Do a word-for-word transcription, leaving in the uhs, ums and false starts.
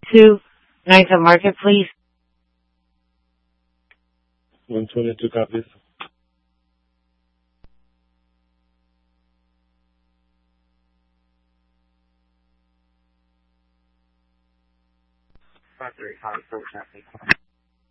twenty-two, NICA Market, please. one twenty-two copies. Five three, five four,